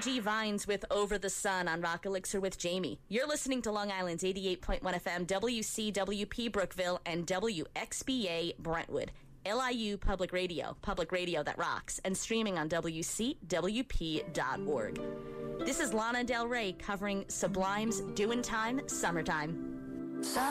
G Vines with Over the Sun on Rock Elixir with Jamie. You're listening to Long Island's 88.1 FM, WCWP Brookville, and WXBA Brentwood. LIU Public Radio that rocks, and streaming on WCWP.org. This is Lana Del Rey covering Sublime's Doin' Time, Summertime.